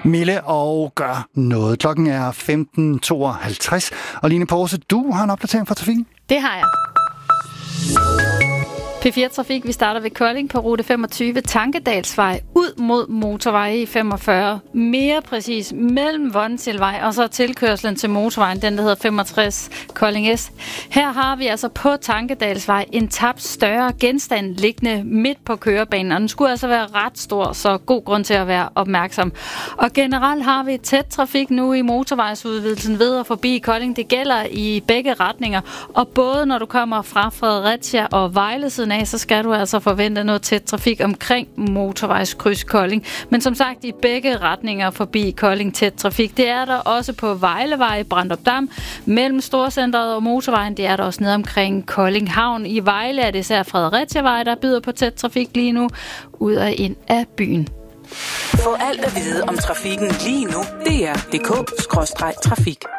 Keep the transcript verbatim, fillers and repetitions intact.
Mille og gør noget. Klokken er femten tooghalvtreds, og Line Porse, du har en opdatering fra trafikken? Det har jeg. P fire Trafik, vi starter ved Kolding på rute femogtyve, Tankedalsvej, ud mod motorvej E femogfyrre. Mere præcis mellem Vonsilvej og så tilkørslen til motorvejen, den der hedder femogtres Kolding S. Her har vi altså på Tankedalsvej en tabt større genstand liggende midt på kørebanen, og den skulle altså være ret stor, så god grund til at være opmærksom. Og generelt har vi tæt trafik nu i motorvejsudvidelsen ved og forbi Kolding. Det gælder i begge retninger, og både når du kommer fra Fredericia og Vejle siden af, så skal du altså forvente noget tæt trafik omkring motorvejskryds Kolding. Men som sagt, i begge retninger forbi Kolding tæt trafik. Det er der også på Vejlevej, Brandrup Dam, mellem Storcentret og motorvejen. Det er der også nede omkring Kolding Havn. I Vejle er det især Fredericiavej, der byder på tæt trafik lige nu, ud og ind af byen. Få alt at vide om trafikken lige nu. D R punktum d k skråstreg trafik.